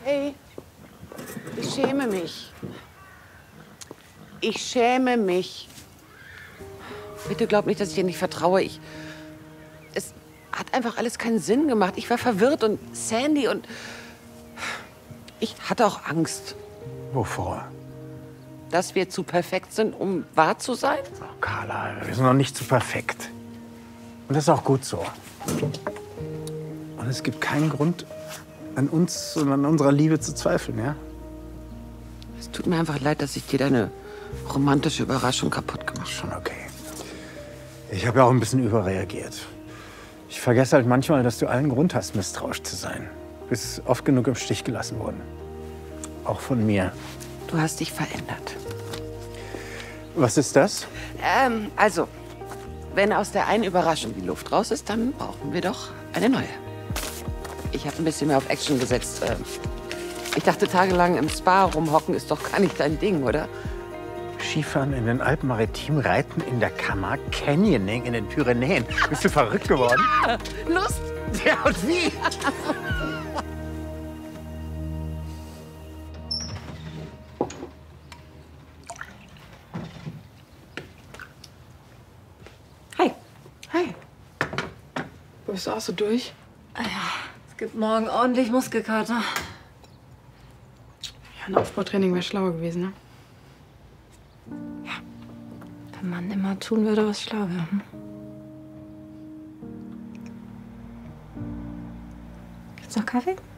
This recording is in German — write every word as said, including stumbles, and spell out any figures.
Hey, ich schäme mich. Ich schäme mich. Bitte glaub nicht, dass ich dir nicht vertraue. Ich, es hat einfach alles keinen Sinn gemacht. Ich war verwirrt und Sandy und ich hatte auch Angst. Wovor? Dass wir zu perfekt sind, um wahr zu sein? Oh, Carla, wir sind noch nicht zu perfekt. Und das ist auch gut so. Und es gibt keinen Grund, an uns und an unserer Liebe zu zweifeln, ja? Es tut mir einfach leid, dass ich dir deine romantische Überraschung kaputt gemacht habe. Schon okay. Ich habe ja auch ein bisschen überreagiert. Ich vergesse halt manchmal, dass du allen Grund hast, misstrauisch zu sein. Du bist oft genug im Stich gelassen worden. Auch von mir. Du hast dich verändert. Was ist das? Ähm, also, wenn aus der einen Überraschung die Luft raus ist, dann brauchen wir doch eine neue. Ich habe ein bisschen mehr auf Action gesetzt. Ähm, Ich dachte, tagelang im Spa rumhocken ist doch gar nicht dein Ding, oder? Skifahren in den Alpen maritim, Reiten in der Camargue, Canyoning in den Pyrenäen. Bist du verrückt geworden? Ja, Lust? Ja, und wie? Hi. Hi. Bist du auch so durch? Ah ja, es gibt morgen ordentlich Muskelkater. Ja, ein Aufbautraining wäre schlauer gewesen, ne? Wenn man immer tun würde, was schlau wäre. Hm? Gibt's noch Kaffee?